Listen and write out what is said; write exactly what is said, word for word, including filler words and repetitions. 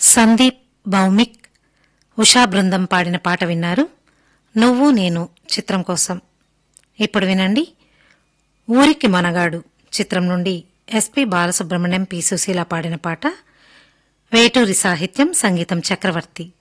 సందీప్ భౌమిక్, ఉషా బృందం పాడిన పాట విన్నారు. నువ్వు నేను చిత్రం కోసం. ఇప్పుడు వినండి, ఊరికి మనగాడు చిత్రం నుండి ఎస్పి బాలసుబ్రహ్మణ్యం, పి సుశీల పాడిన పాట. వేటూరి సాహిత్యం, సంగీతం చక్రవర్తి.